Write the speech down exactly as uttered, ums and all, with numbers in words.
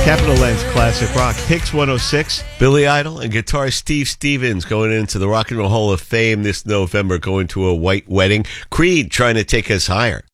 Capital Land's classic rock, Hicks one oh six. Billy Idol and guitarist Steve Stevens going into the Rock and Roll Hall of Fame this November, going to a white wedding. Creed trying to take us higher.